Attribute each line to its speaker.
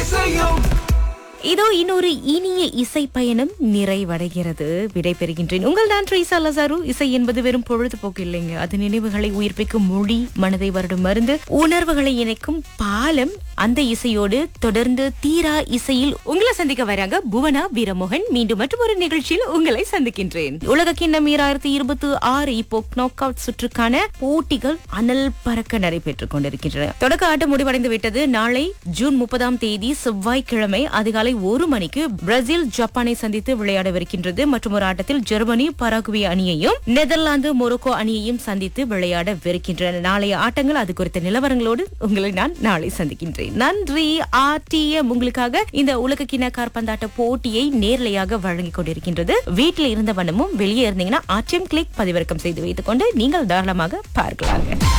Speaker 1: இதோ இன்னொரு இனிய இசை பயணம் நிறைவடைகிறது. விடைபெறுகின்றேன். உங்கள் நான் ட்ரீசா லசாரு. இசை என்பது வெறும் பொழுதுபோக்கு இல்லைங்க. அது நினைவுகளை உயிர்ப்பிக்கும் மொழி, மனதை வருடும் மருந்து, உணர்வுகளை இணைக்கும் பாலம். அந்த இசையோடு தொடர்ந்து தீரா இசையில் உங்களை சந்திக்க வராங்க புவனா வீரமோகன். மீண்டும் மற்றொரு நிகழ்ச்சியில் உங்களை சந்திக்கின்றேன். உலக கிண்ணம் 2026 இப்போ நாக் அவுட் சுற்றுக்கான போட்டிகள் அனல் பறக்க நடைபெற்றுக் கொண்டிருக்கின்றன. தொடக்க ஆட்டம் முடிவடைந்து விட்டது. நாளை ஜூன் 30ஆம் தேதி செவ்வாய்க்கிழமை அதிகாலை 1 மணிக்கு பிரேசில் ஜப்பானை சந்தித்து விளையாடவிருக்கின்றது. மற்றும் ஒரு ஆட்டத்தில் ஜெர்மனி பராகுவே அணியையும் நெதர்லாந்து மொரோக்கோ அணியையும் சந்தித்து விளையாடவிருக்கின்றன. நாளைய ஆட்டங்கள் அது குறித்த நிலவரங்களோடு உங்களை நான் நாளை சந்திக்கின்றேன். நன்றி. RTM உங்களுக்காக இந்த உலக கிண்ண காற்பந்தாட்ட போட்டியை நேர்லையாக வழங்கிக் கொண்டிருக்கின்றது. வீட்டில் இருந்த வண்ணமும் வெளியே இருந்தீங்கன்னா RTM கிளிக் பதிவிறக்கம் செய்து வைத்துக் கொண்டு நீங்கள் தாராளமாக பார்க்கலாங்க.